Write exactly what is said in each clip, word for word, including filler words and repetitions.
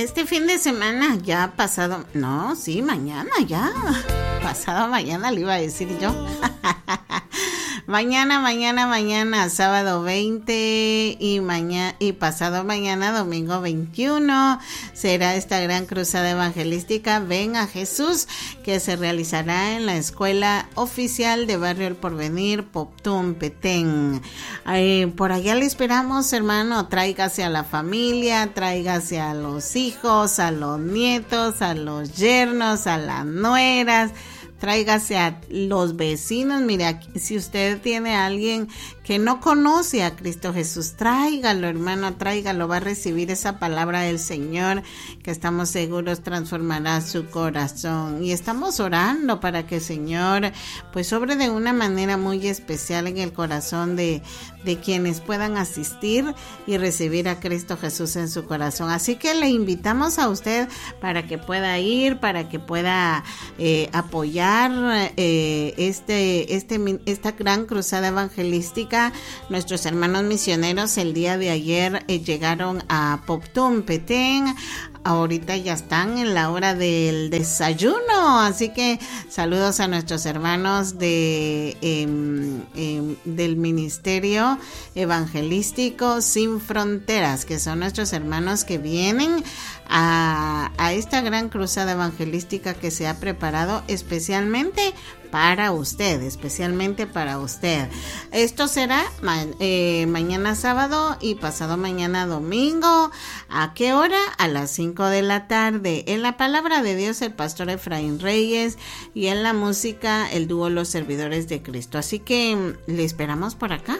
Este fin de semana ya pasado, no, sí, mañana ya, pasado mañana le iba a decir yo. Mañana, mañana, mañana, sábado veinte y mañana y pasado mañana, domingo veintiuno, será esta gran cruzada evangelística Ven a Jesús, que se realizará en la Escuela Oficial de Barrio El Porvenir, Poptún, Petén. Eh, por allá le esperamos, hermano, tráigase a la familia, tráigase a los hijos, a los nietos, a los yernos, a las nueras, tráigase a los vecinos. Mire, si usted tiene a alguien que no conoce a Cristo Jesús, tráigalo, hermano, tráigalo, va a recibir esa palabra del Señor que estamos seguros transformará su corazón. Y estamos orando para que el Señor pues obre de una manera muy especial en el corazón de, de quienes puedan asistir y recibir a Cristo Jesús en su corazón. Así que le invitamos a usted para que pueda ir, para que pueda eh, apoyar eh, este, este, esta gran cruzada evangelística. Nuestros hermanos misioneros el día de ayer eh, llegaron a Poptún, Petén. Ahorita ya están en la hora del desayuno, así que saludos a nuestros hermanos de eh, eh, del Ministerio Evangelístico Sin Fronteras, que son nuestros hermanos que vienen a, a esta gran cruzada evangelística que se ha preparado especialmente para usted, especialmente para usted. Esto será ma- eh, mañana sábado y pasado mañana domingo. ¿A qué hora? A las cinco de la tarde. En la palabra de Dios, el pastor Efraín Reyes, y en la música, el dúo Los Servidores de Cristo. Así que le esperamos por acá.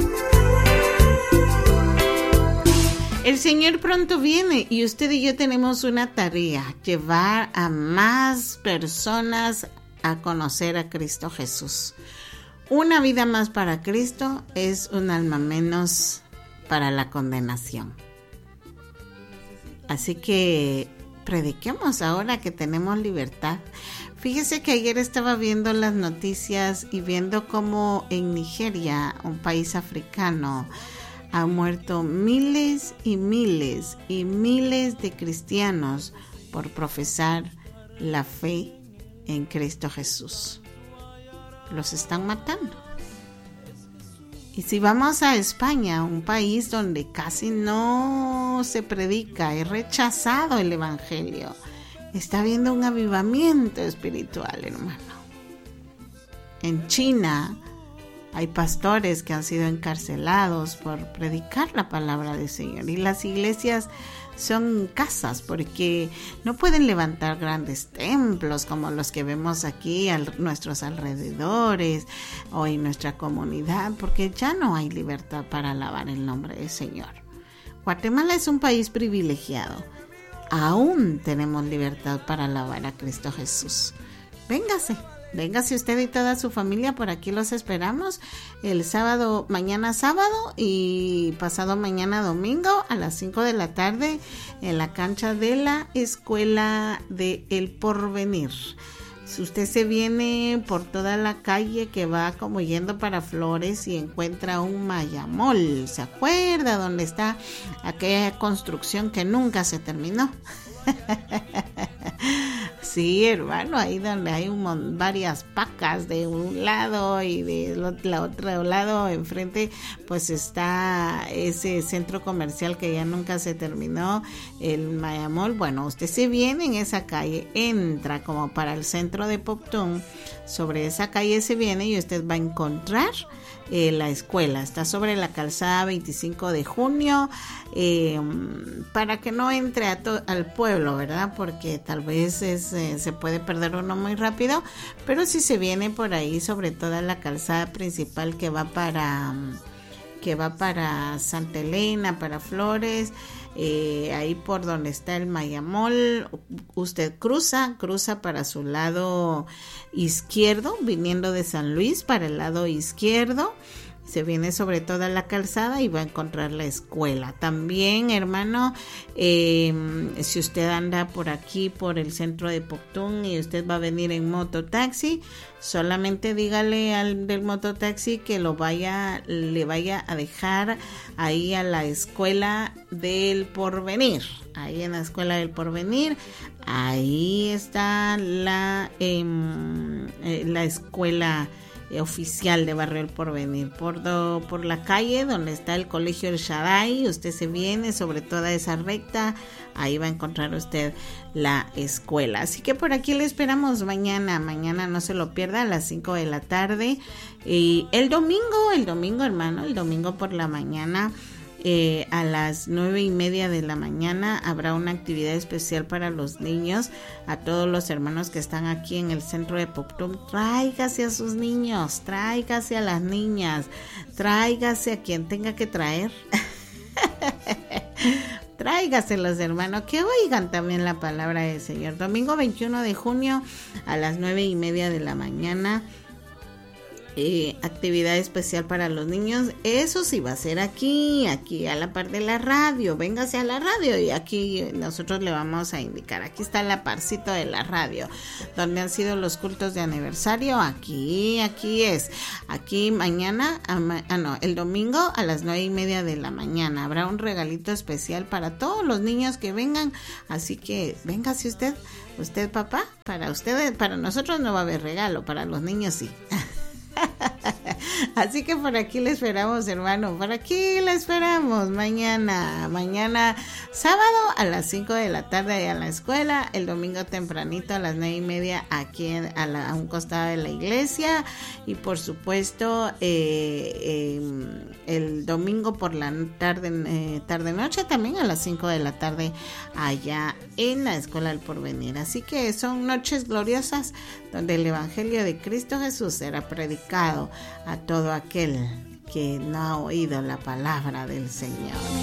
El Señor pronto viene y usted y yo tenemos una tarea: llevar a más personas a conocer a Cristo Jesús. Una vida más para Cristo es un alma menos para la condenación. Así que prediquemos ahora que tenemos libertad. Fíjese que ayer estaba viendo las noticias y viendo cómo en Nigeria, un país africano, han muerto miles y miles y miles de cristianos por profesar la fe en Cristo Jesús. Los están matando. Y si vamos a España, un país donde casi no se predica, es rechazado el evangelio, está habiendo un avivamiento espiritual, hermano. En China hay pastores que han sido encarcelados por predicar la palabra del Señor, y las iglesias son casas porque no pueden levantar grandes templos como los que vemos aquí a nuestros alrededores o en nuestra comunidad, porque ya no hay libertad para alabar el nombre del Señor. Guatemala es un país privilegiado. Aún tenemos libertad para alabar a Cristo Jesús. Véngase. Véngase usted y toda su familia, por aquí los esperamos el sábado, mañana sábado y pasado mañana domingo a las cinco de la tarde en la cancha de la Escuela de El Porvenir. Si usted se viene por toda la calle que va como yendo para Flores y encuentra un Mayamol, ¿se acuerda dónde está aquella construcción que nunca se terminó? Sí, hermano, ahí donde hay un, varias pacas de un lado y de la otro lado enfrente, pues está ese centro comercial que ya nunca se terminó, el Mayamol. Bueno, usted se viene en esa calle, entra como para el centro de Poptún, sobre esa calle se viene y usted va a encontrar eh, la escuela. Está sobre la calzada veinticinco de junio, eh, para que no entre a to- al pueblo, ¿verdad? Porque tal vez es, eh, se puede perder uno muy rápido, pero si se viene por ahí, sobre toda la calzada principal que va para que va para Santa Elena, para Flores, eh, ahí por donde está el Mayamol, usted cruza, cruza para su lado izquierdo, viniendo de San Luis para el lado izquierdo, Se viene sobre toda la calzada y va a encontrar la escuela. También, hermano, eh, si usted anda por aquí, por el centro de Poctún, y usted va a venir en mototaxi, solamente dígale al del mototaxi que lo vaya, le vaya a dejar ahí a la escuela del Porvenir. Ahí en la escuela del Porvenir, ahí está la, eh, la escuela oficial de Barrio El Porvenir, por, do, por la calle donde está el Colegio El Shaddai. Usted se viene sobre toda esa recta, ahí va a encontrar usted la escuela. Así que por aquí le esperamos mañana, mañana no se lo pierda, a las cinco de la tarde. Y el domingo, el domingo hermano, el domingo por la mañana, Eh, a las nueve y media de la mañana habrá una actividad especial para los niños. A todos los hermanos que están aquí en el centro de Poctún, tráigase a sus niños, tráigase a las niñas, tráigase a quien tenga que traer. Tráigaselos, hermanos, que oigan también la palabra del Señor. Domingo veintiuno de junio a las nueve y media de la mañana. Eh, actividad especial para los niños. Eso sí va a ser aquí, aquí a la par de la radio. Véngase a la radio y aquí nosotros le vamos a indicar. Aquí está la parcito de la radio, donde han sido los cultos de aniversario. Aquí, aquí es. Aquí mañana, ah no, el domingo a las nueve y media de la mañana habrá un regalito especial para todos los niños que vengan. Así que véngase usted, usted papá, para ustedes, para nosotros no va a haber regalo, para los niños sí. Así que por aquí le esperamos, hermano, por aquí le esperamos mañana, mañana sábado a las cinco de la tarde a la escuela, el domingo tempranito a las nueve y media aquí en, a, la, a un costado de la iglesia, y por supuesto eh, eh, el domingo por la tarde, eh, tarde noche también a las cinco de la tarde allá en la Escuela del Porvenir. Así que son noches gloriosas donde el Evangelio de Cristo Jesús será predicado a todo aquel que no ha oído la palabra del Señor.